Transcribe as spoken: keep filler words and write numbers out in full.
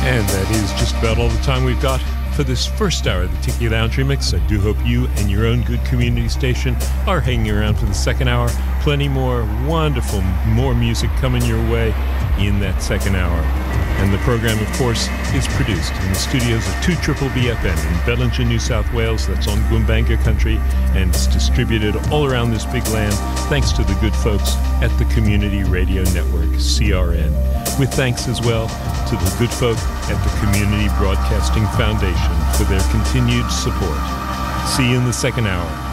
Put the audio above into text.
And that is just about all the time we've got for this first hour of the Tiki Lounge Remix. I do hope you and your own good community station are hanging around for the second hour. Plenty more wonderful, more music coming your way in that second hour. And the program, of course, is produced in the studios of two B B F M in Bellingen, New South Wales. That's on Goombanga country, and it's distributed all around this big land thanks to the good folks at the Community Radio Network, C R N. With thanks as well to the good folk at the Community Broadcasting Foundation for their continued support. See you in the second hour.